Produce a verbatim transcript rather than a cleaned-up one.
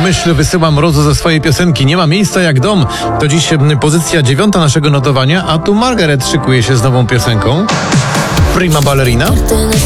myśl wysyła mrozu ze swojej piosenki Nie ma miejsca jak dom. To dziś pozycja dziewiąta naszego notowania, a tu Margaret szykuje się z nową piosenką. Prima Ballerina.